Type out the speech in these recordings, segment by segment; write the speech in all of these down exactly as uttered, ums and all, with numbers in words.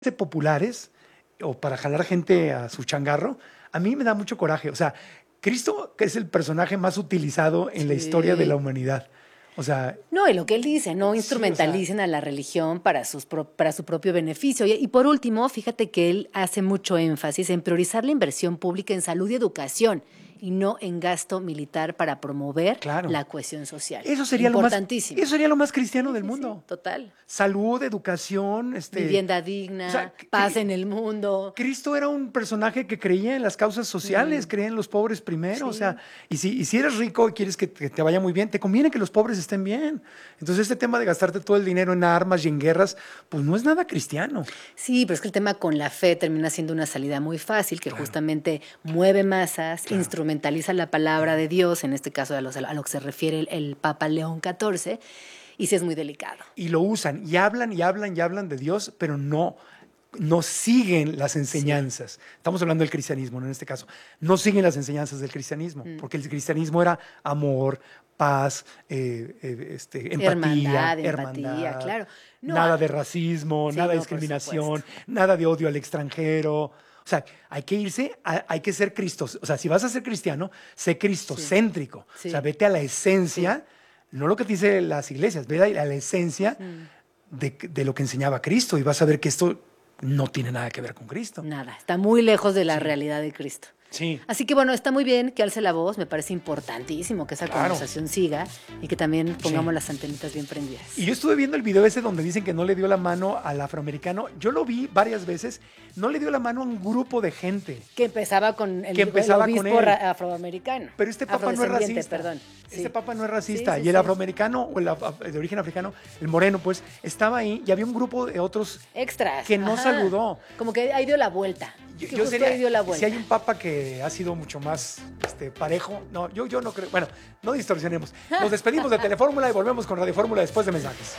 populares o para jalar gente a su changarro, a mí me da mucho coraje. O sea, Cristo que es el personaje más utilizado en sí. la historia de la humanidad. O sea, no, y lo que él dice, no instrumentalicen sí, o sea, a la religión para, sus pro, para su propio beneficio. Y, y por último, fíjate que él hace mucho énfasis en priorizar la inversión pública en salud y educación y no en gasto militar para promover claro. la cohesión social. Eso sería importantísimo. Lo más, eso sería lo más cristiano sí, del sí, mundo. Sí, total. Salud, educación, este, vivienda digna, o sea, paz en el mundo. Cristo era un personaje que creía en las causas sociales, mm. creía en los pobres primero. Sí. O sea, y si, y si eres rico y quieres que, que te vaya muy bien, te conviene que los pobres estén bien. Entonces, este tema de gastarte todo el dinero en armas y en guerras, pues no es nada cristiano. Sí, pero es que el tema con la fe termina siendo una salida muy fácil, que claro. justamente mueve masas, claro. instrumentaliza la palabra de Dios, en este caso a, los, a lo que se refiere el, el Papa León catorce, y sí es muy delicado. Y lo usan, y hablan, y hablan, y hablan de Dios, pero no, no siguen las enseñanzas. Sí. Estamos hablando del cristianismo, ¿no? En este caso. No siguen las enseñanzas del cristianismo, mm. porque el cristianismo era amor, paz, eh, eh, este, empatía, hermandad, hermandad empatía, claro. No, nada de racismo, sí, nada de no, discriminación, nada de odio al extranjero. O sea, hay que irse, a, hay que ser Cristo. O sea, si vas a ser cristiano, sé cristocéntrico. Sí. Sí. O sea, vete a la esencia, sí. no lo que te dicen las iglesias, vete a la esencia mm. de, de lo que enseñaba Cristo y vas a ver que esto no tiene nada que ver con Cristo. Nada, está muy lejos de la sí. realidad de Cristo. Sí. Así que bueno, está muy bien que alce la voz, me parece importantísimo que esa claro. conversación siga y que también pongamos sí. las antenitas bien prendidas. Y yo estuve viendo el video ese donde dicen que no le dio la mano al afroamericano. Yo lo vi varias veces, no le dio la mano a un grupo de gente. Que empezaba con el, que empezaba el obispo con él. afroamericano. Pero este papa no es racista. Perdón. Este sí. papa no es racista. Sí, sí, y el sí. afroamericano, o el de origen africano, el moreno, pues, estaba ahí y había un grupo de otros extras que no Ajá. saludó. Como que ahí dio la vuelta. Yo, yo sería, dio la vuelta. Si hay un papa que ha sido mucho más este, parejo, no, yo, yo no creo. Bueno, no distorsionemos. Nos despedimos de Telefórmula y volvemos con Radio Fórmula después de mensajes.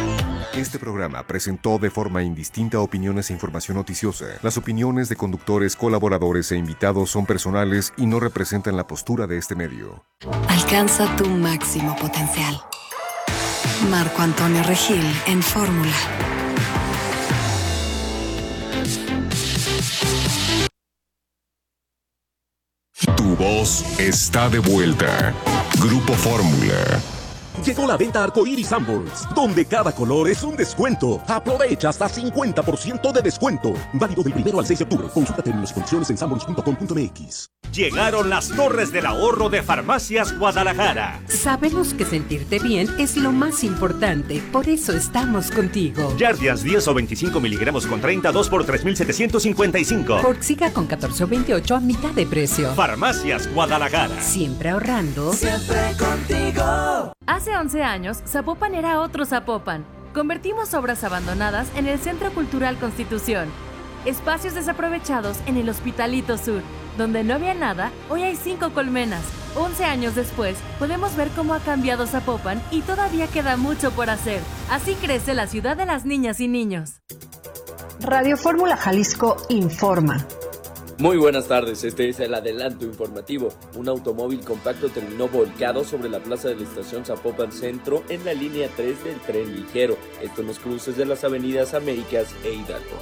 Este programa presentó de forma indistinta opiniones e información noticiosa. Las opiniones de conductores, colaboradores e invitados son personales y no representan la postura de este medio. Alcanza tu máximo potencial. Marco Antonio Regil en Fórmula. Tu voz está de vuelta. Grupo Fórmula. Llegó la venta Arcoiris Sanborns, donde cada color es un descuento. Aprovecha hasta cincuenta por ciento de descuento. Válido del primero al seis de octubre. Consulta términos y condiciones en sanborns punto com punto m x. Llegaron las torres del ahorro de Farmacias Guadalajara. Sabemos que sentirte bien es lo más importante, por eso estamos contigo. Jardians diez o veinticinco miligramos con treinta, dos por tres mil setecientos cincuenta y cinco. Forxiga con catorce o veintiocho a mitad de precio. Farmacias Guadalajara. Siempre ahorrando. Siempre contigo. Hace once años, Zapopan era otro Zapopan. Convertimos obras abandonadas en el Centro Cultural Constitución. Espacios desaprovechados en el Hospitalito Sur. Donde no había nada, hoy hay cinco colmenas. once años después, podemos ver cómo ha cambiado Zapopan y todavía queda mucho por hacer. Así crece la ciudad de las niñas y niños. Radio Fórmula Jalisco informa. Muy buenas tardes, este es el adelanto informativo. Un automóvil compacto terminó volcado sobre la plaza de la estación Zapopan Centro en la línea tres del tren ligero, esto en los cruces de las avenidas Américas e Hidalgo.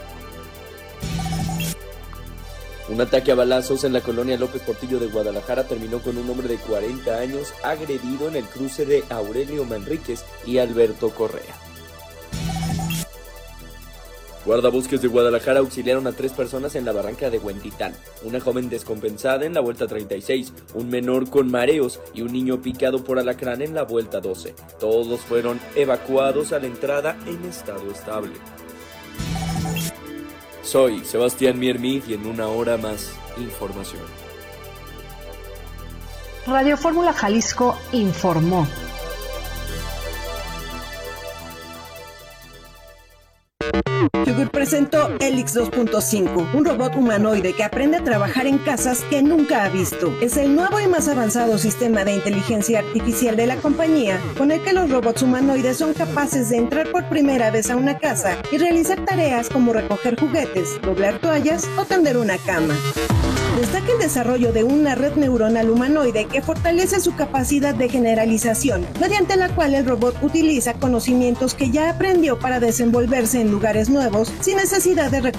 Un ataque a balazos en la colonia López Portillo de Guadalajara terminó con un hombre de cuarenta años agredido en el cruce de Aurelio Manríquez y Alberto Correa. Guardabosques de Guadalajara auxiliaron a tres personas en la barranca de Huentitán, una joven descompensada en la vuelta treinta y seis, un menor con mareos y un niño picado por alacrán en la vuelta doce. Todos fueron evacuados a la entrada en estado estable. Soy Sebastián Miermid y en una hora más, información. Radio Fórmula Jalisco informó. Yugur presentó Helix dos punto cinco, un robot humanoide que aprende a trabajar en casas que nunca ha visto. Es el nuevo y más avanzado sistema de inteligencia artificial de la compañía, con el que los robots humanoides son capaces de entrar por primera vez a una casa y realizar tareas como recoger juguetes, doblar toallas o tender una cama. Destaca el desarrollo de una red neuronal humanoide que fortalece su capacidad de generalización, mediante la cual el robot utiliza conocimientos que ya aprendió para desenvolverse en lugares nuevos sin necesidad de